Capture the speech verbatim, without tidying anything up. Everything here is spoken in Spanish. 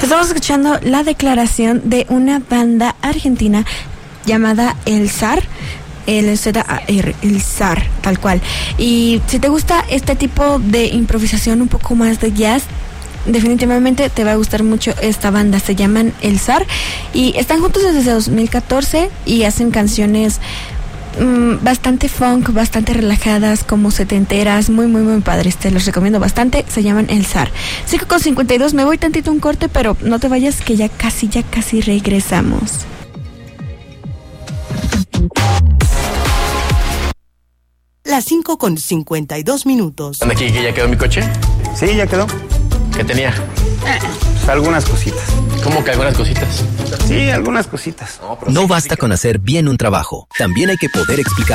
Estamos escuchando la declaración de una banda argentina llamada El Zar. El Z A R, El Zar, tal cual. Y si te gusta este tipo de improvisación, un poco más de jazz, definitivamente te va a gustar mucho esta banda. Se llaman El Zar y están juntos desde dos mil catorce y hacen canciones mmm, bastante funk, bastante relajadas, como setenteras, muy muy muy padres. Te los recomiendo bastante. Se llaman El Zar. cinco con cincuenta y dos, me voy tantito un corte, pero no te vayas que ya casi, ya casi regresamos. Las cinco con cincuenta y dos minutos. ¿Dónde aquí que ya quedó mi coche? Sí, ya quedó. ¿Qué tenía? Eh, pues algunas cositas. ¿Cómo que algunas cositas? Sí, algunas cositas. No, pero No sí, basta sí, con hacer bien un trabajo. También hay que poder explicar.